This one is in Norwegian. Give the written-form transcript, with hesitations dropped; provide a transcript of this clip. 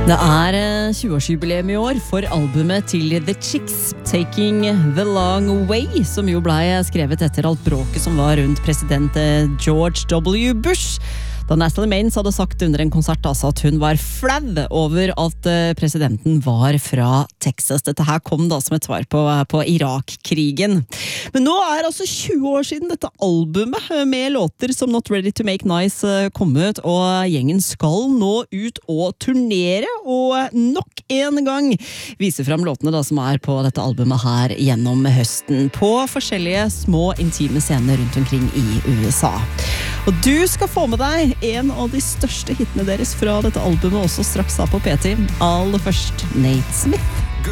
Det 20-årsjubileum I år for albumet til The Chicks, Taking the Long Way, som jo ble skrevet etter alt bråket som var rundt president George W. Bush. Da Natalie Maines hadde sagt under en konsert at hun var flau over at presidenten var fra Texas. Dette her kom da som et svar på Irak-krigen. Men nå altså 20 år siden dette albumet med låter som Not Ready to Make Nice kom ut, og gjengen skal nå ut og turnere, og nok en gang vise frem låtene da som på dette albumet her gjennom høsten, på forskjellige små intime scener rundt omkring I USA. Og du skal få med deg en av de største hitene deres fra dette albumet også straks på P10. Aller først Nate Smith.